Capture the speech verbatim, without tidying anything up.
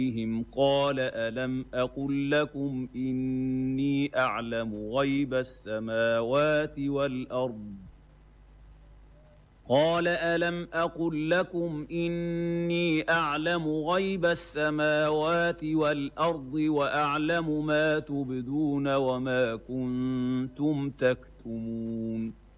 بهم قال ألم أقل لكم إني أعلم غيب السماوات والأرض قال ألم أقل لكم إني أعلم غيب السماوات والأرض وأعلم ما تبدون وما كنتم تكتمون